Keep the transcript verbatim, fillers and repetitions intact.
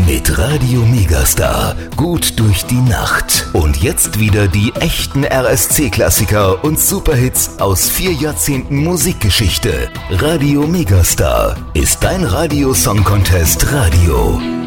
mit Radio Megastar gut durch die Nacht. Und jetzt wieder die echten R S C-Klassiker und Superhits aus vier Jahrzehnten Musikgeschichte. Radio Megastar ist dein Radio-Song-Contest Radio.